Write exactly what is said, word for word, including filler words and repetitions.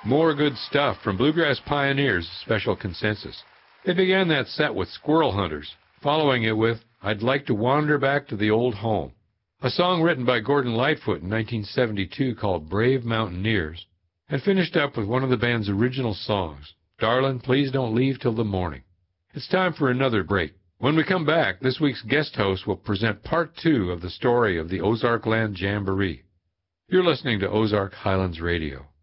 More good stuff from Bluegrass Pioneers' Special Consensus. They began that set with Squirrel Hunters, following it with I'd Like to Wander Back to the Old Home, a song written by Gordon Lightfoot in nineteen seventy-two called Brave Mountaineers, and finished up with one of the band's original songs, Darlin', Please Don't Leave Till the Morning. It's time for another break. When we come back, this week's guest host will present part two of the story of the Ozark Land Jamboree. You're listening to Ozark Highlands Radio.